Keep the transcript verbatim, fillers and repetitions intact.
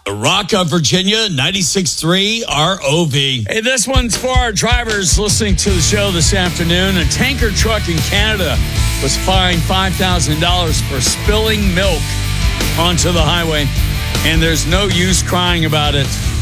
Rock of Virginia, ninety-six point three R O V. Hey, this one's for our drivers listening to the show this afternoon. A tanker truck in Canada was fined five thousand dollars for spilling milk onto the highway, and there's no use crying about it.